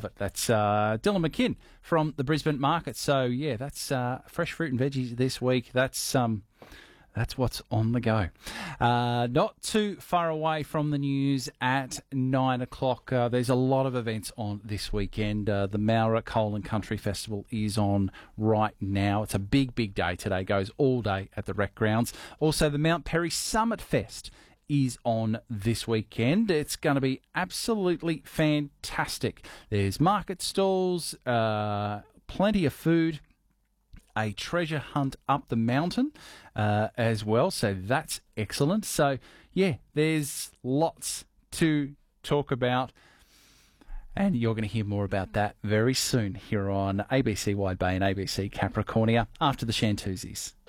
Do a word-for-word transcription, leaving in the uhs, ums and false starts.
it. That's uh, Dylan McKinn from the Brisbane Market. So, yeah, that's uh, fresh fruit and veggies this week. That's um, that's what's on the go. Uh, not too far away from the news at nine o'clock. Uh, there's a lot of events on this weekend. Uh, the Mowra Coal and Country Festival is on right now. It's a big, big day today. Goes all day at the rec grounds. Also, the Mount Perry Summit Fest is on this weekend. It's going to be absolutely fantastic. There's market stalls, uh, plenty of food, a treasure hunt up the mountain uh, as well. So that's excellent. So, yeah, there's lots to talk about. And you're going to hear more about that very soon here on A B C Wide Bay and A B C Capricornia after the Shantuzis.